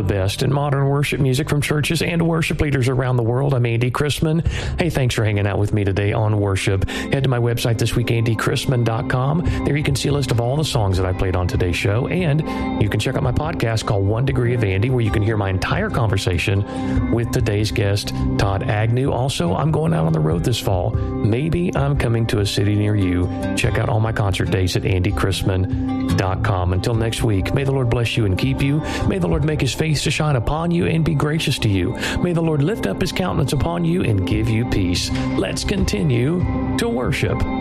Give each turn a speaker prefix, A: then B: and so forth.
A: the best in modern worship music from churches and worship leaders around the world. I'm Andy Chrisman. Hey, thanks for hanging out with me today on worship. Head to my website this week, andychrisman.com. There you can see a list of all the songs that I played on today's show, and you can check out my podcast called 1 Degree of Andy, where you can hear my entire conversation with today's guest, Todd Agnew. Also, I'm going out on the road this fall. Maybe I'm coming to a city near you. Check out all my concert dates at andychrisman.com. Until next week, may the Lord bless you and keep you. May the Lord make his face to shine upon you and be gracious to you. May the Lord lift up his countenance upon you and give you peace. Let's continue to worship.